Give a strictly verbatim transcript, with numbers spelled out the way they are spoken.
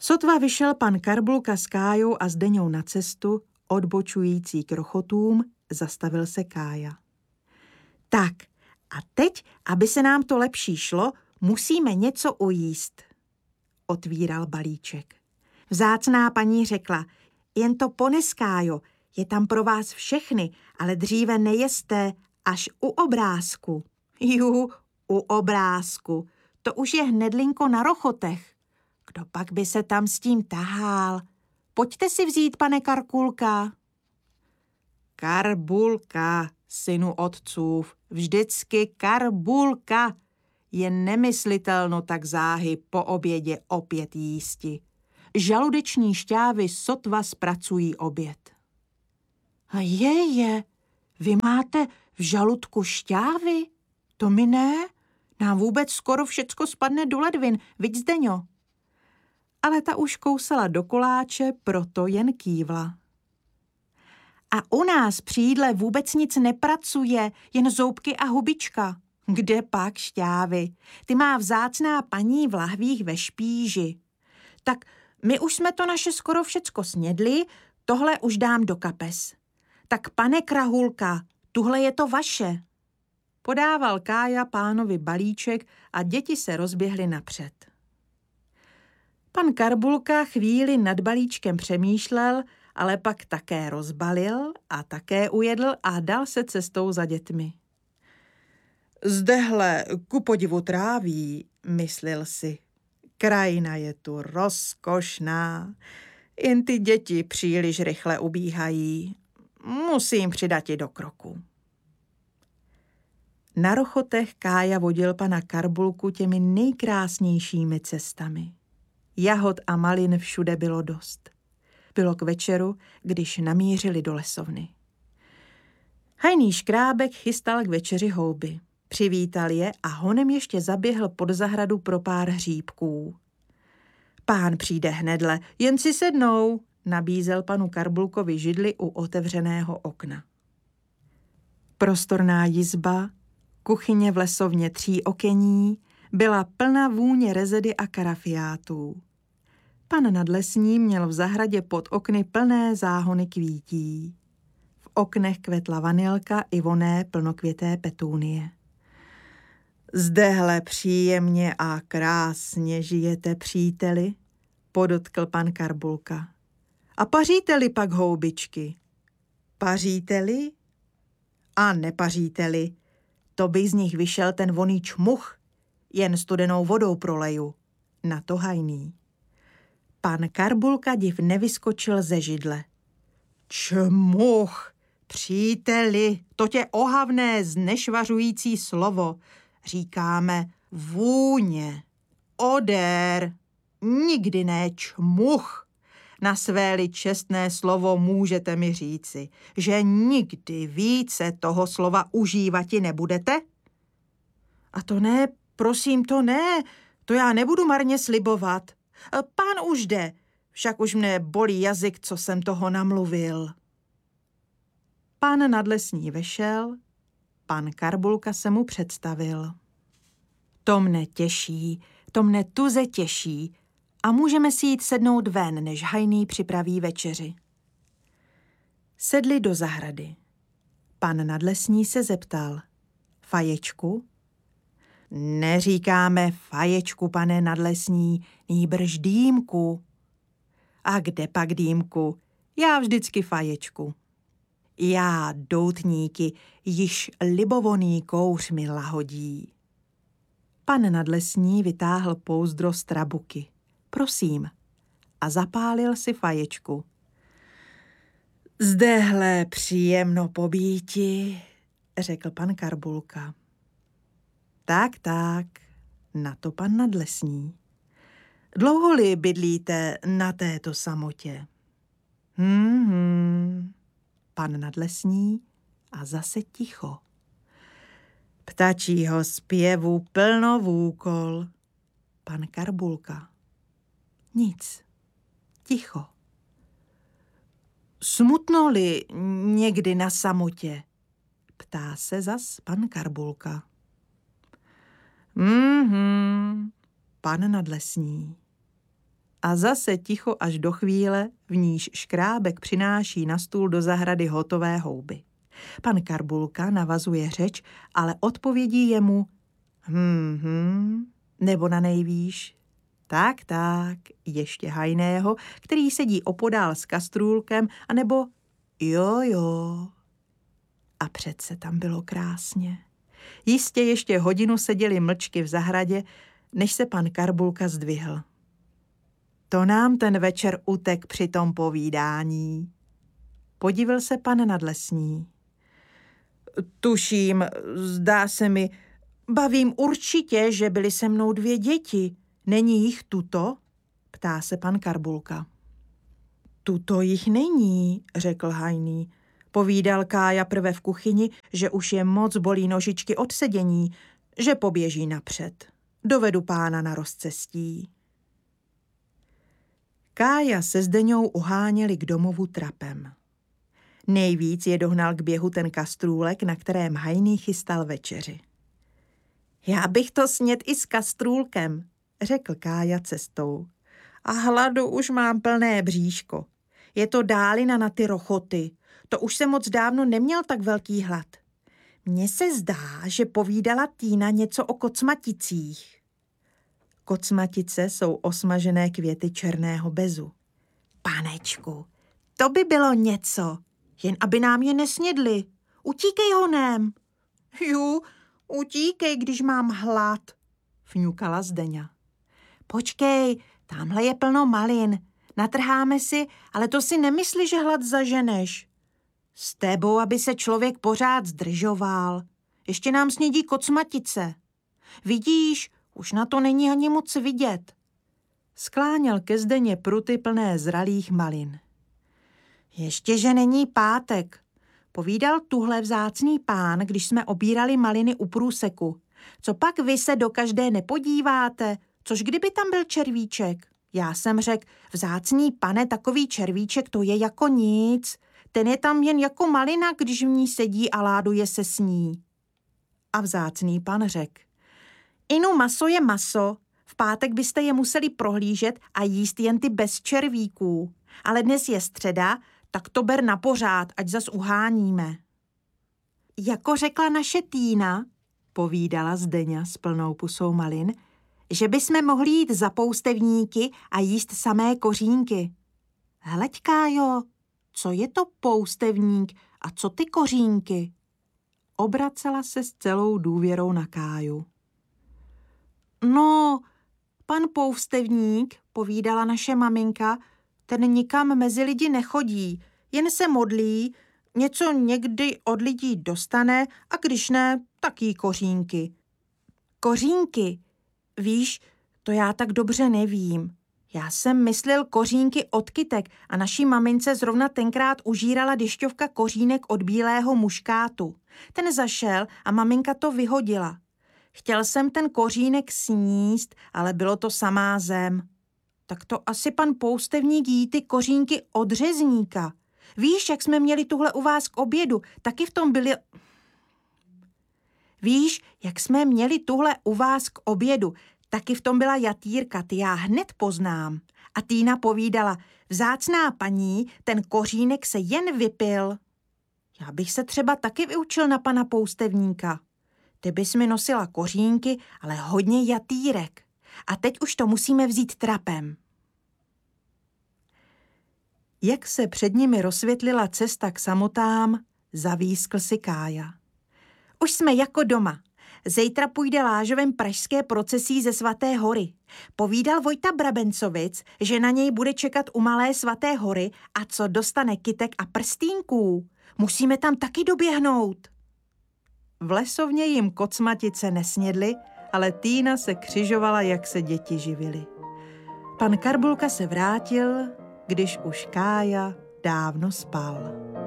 Sotva vyšel pan Karbulka s Kájou a Zdeňou na cestu, odbočující k rochotům, zastavil se Kája. Tak, a teď, aby se nám to lepší šlo, musíme něco ujíst. Otvíral balíček. Vzácná paní řekla, jen to pones, Kájo, je tam pro vás všechny, ale dříve nejeste, až u obrázku. Jú, u obrázku, to už je hnedlinko na rochotech. Kdo pak by se tam s tím tahál? Pojďte si vzít, pane Karkulka. Karbulka, synu otcův, vždycky Karbulka. Je nemyslitelno tak záhy po obědě opět jísti. Žaludeční šťávy sotva zpracují oběd. A je, je, vy máte v žaludku šťávy? To mi ne, nám vůbec skoro všecko spadne do ledvin, viď, Zdeňo? Ale ta už kousala do koláče, proto jen kývla. A u nás při jídle vůbec nic nepracuje, jen zoubky a hubička. Kde pak šťávy? Ty má vzácná paní v lahvích ve špíži. Tak my už jsme to naše skoro všecko snědli, tohle už dám do kapes. Tak pane Krahulka, tuhle je to vaše. Podával Kája pánovi balíček a děti se rozběhly napřed. Pan Karbulka chvíli nad balíčkem přemýšlel, ale pak také rozbalil a také ujedl a dal se cestou za dětmi. Zdehle ku podivu tráví, myslil si. Krajina je tu rozkošná, jen ty děti příliš rychle ubíhají. Musím přidat i do kroku. Na rochotech Kája vodil pana Karbulku těmi nejkrásnějšími cestami. Jahod a malin všude bylo dost. Bylo k večeru, když namířili do lesovny. Hajný škrábek chystal k večeři houby. Přivítal je a honem ještě zaběhl pod zahradu pro pár hříbků. Pán přijde hnedle, jen si sednou, nabízel panu Karbulkovi židli u otevřeného okna. Prostorná jizba, kuchyně v lesovně tří okení, byla plná vůně rezedy a karafiátů. Pan nadlesní měl v zahradě pod okny plné záhony kvítí. V oknech kvetla vanilka i vonné plnokvěté petunie. Zdehle příjemně a krásně žijete, příteli, podotkl pan Karbulka. A paříte-li pak houbičky? Paříte-li? A nepaříte-li, to by z nich vyšel ten voný čmuch, jen studenou vodou proleju. Na to hajný. Pan Karbulka div nevyskočil ze židle. Čmuch, příteli, to tě ohavné znešvařující slovo. Říkáme vůně, odér, nikdy ne čmuch. Na své-li čestné slovo můžete mi říci, že nikdy více toho slova užívati nebudete? A to ne, prosím, to ne, to já nebudu marně slibovat. Pán už jde, však už mne bolí jazyk, co jsem toho namluvil. Pán nadlesní vešel, pan Karbulka se mu představil. To mne těší, to mne tuze těší a můžeme si jít sednout ven, než hajný připraví večeři. Sedli do zahrady. Pan nadlesní se zeptal. Faječku? Neříkáme faječku, pane nadlesní, nýbrž dýmku. A kde pak dýmku? Já vždycky faječku. Já, doutníky, již libovoný kouř mi lahodí. Pan nadlesní vytáhl pouzdro z trabuky. Prosím. A zapálil si faječku. Zdehle příjemno pobíti, řekl pan Karbulka. Tak, tak, na to pan nadlesní. Dlouho-li bydlíte na této samotě? Hmm, hmm. Pan nadlesní a zase ticho. Ptačího zpěvu plno vůkol. Pan Karbulka. Nic. Ticho. Smutno-li někdy na samotě? Ptá se zas pan Karbulka. Mhm, pan nadlesní. A zase ticho až do chvíle, v níž Škrábek přináší na stůl do zahrady hotové houby. Pan Karbulka navazuje řeč, ale odpovědí je mu hm, hm, nebo na nejvýš. Tak, tak, ještě hajného, který sedí opodál s kastrůlkem, anebo jo, jo. A přece tam bylo krásně. Jistě ještě hodinu seděli mlčky v zahradě, než se pan Karbulka zdvihl. To nám ten večer utek při tom povídání. Podivil se pan Nadlesní. Tuším, zdá se mi, bavím určitě, že byly se mnou dvě děti. Není jich tuto? Ptá se pan Karbulka. Tuto jich není, řekl hajný. Povídal Kája prve v kuchyni, že už je moc bolí nožičky od sedění, že poběží napřed. Dovedu pána na rozcestí. Kája se Zdeňou uháněli k domovu trapem. Nejvíc je dohnal k běhu ten kastrůlek, na kterém hajný chystal večeři. Já bych to sněd i s kastrůlkem, řekl Kája cestou. A hladu už mám plné bříško. Je to dálina na ty rochoty. To už se moc dávno neměl tak velký hlad. Mně se zdá, že povídala Týna něco o kocmaticích. Kocmatice jsou osmažené květy černého bezu. Panečku, to by bylo něco, jen aby nám je nesnědli. Utíkej honem. Jú, utíkej, když mám hlad, fňukala Zdeňa. Počkej, tamhle je plno malin. Natrháme si, ale to si nemysli, že hlad zaženeš. S tebou, aby se člověk pořád zdržoval. Ještě nám snědí kocmatice. Vidíš, už na to není ani moc vidět. Skláněl ke Zdeně pruty plné zralých malin. Ještě, že není pátek. Povídal tuhle vzácný pán, když jsme obírali maliny u průseku. Co pak vy se do každé nepodíváte? Což kdyby tam byl červíček? Já jsem řekl, vzácný pane, takový červíček, to je jako nic. Ten je tam jen jako malina, když v ní sedí a láduje se s ní. A vzácný pan řekl, inu maso je maso, v pátek byste je museli prohlížet a jíst jen ty bez červíků. Ale dnes je středa, tak to ber na pořád, ať zas uháníme. Jako řekla naše Týna, povídala Zdeňa s plnou pusou malin, že bychom mohli jít za poustevníky a jíst samé kořínky. Hleď, Kájo, co je to poustevník a co ty kořínky? Obracela se s celou důvěrou na Káju. No, pan poustevník, povídala naše maminka, ten nikam mezi lidi nechodí, jen se modlí, něco někdy od lidí dostane a když ne, tak jí kořínky. Kořínky? Víš, to já tak dobře nevím. Já jsem myslel kořínky od kytek a naší mamince zrovna tenkrát užírala dešťovka kořínek od bílého muškátu. Ten zašel a maminka to vyhodila. Chtěl jsem ten kořínek sníst, ale bylo to samá zem. Tak to asi pan poustevník jí ty kořínky od řezníka. Víš, jak jsme měli tuhle u vás k obědu, taky v tom byli... Víš, jak jsme měli tuhle u vás k obědu, taky v tom byla jatýrka, ty já hned poznám. A Týna povídala, vzácná paní, ten kořínek se jen vypil. Já bych se třeba taky vyučil na pana poustevníka. Ty bys mi nosila kořínky, ale hodně jatýrek. A teď už to musíme vzít trapem. Jak se před nimi rozsvětlila cesta k samotám, zavískl si Kája. Už jsme jako doma. Zítra půjde lážovem pražské procesí ze Svaté hory. Povídal Vojta Brabencovic, že na něj bude čekat u Malé Svaté hory a co dostane kytek a prstýnků. Musíme tam taky doběhnout. V lesovně jim kocmatice nesnědly, ale Týna se křižovala, jak se děti živily. Pan Karbulka se vrátil, když už Kája dávno spal.